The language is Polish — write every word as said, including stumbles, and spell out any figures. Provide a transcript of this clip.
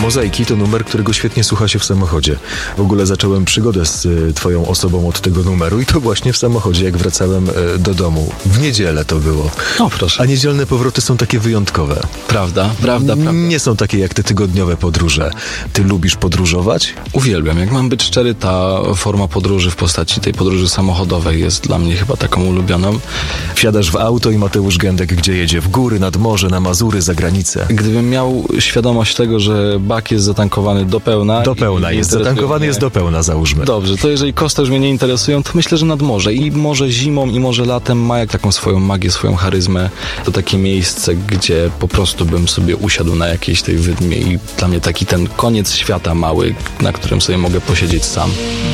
Mozaiki to numer, którego świetnie słucha się w samochodzie. W ogóle zacząłem przygodę z y, twoją osobą od tego numeru i to właśnie w samochodzie, jak wracałem y, do domu. W niedzielę to było. No proszę. A niedzielne powroty są takie wyjątkowe. Prawda, prawda, prawda. Nie są takie jak te tygodniowe podróże. Ty lubisz podróżować? Uwielbiam. Jak mam być szczery, ta forma podróży w postaci tej podróży samochodowej jest dla mnie chyba taką ulubioną. Wsiadasz w auto i Mateusz Gędek gdzie jedzie? W góry, nad morze, na Mazury, za granicę? Gdybym miał świadomość tego, że bak jest zatankowany do pełna... Do pełna i jest, interesuje zatankowany mnie... jest do pełna, załóżmy. Dobrze, to jeżeli koszty już mnie nie interesują, to myślę, że nad morze. I może zimą, i może latem ma jak taką swoją magię, swoją charyzmę. To takie miejsce, gdzie po prostu bym sobie usiadł na jakiejś tej wydmie i dla mnie taki ten koniec świata mały, na którym sobie mogę posiedzieć sam.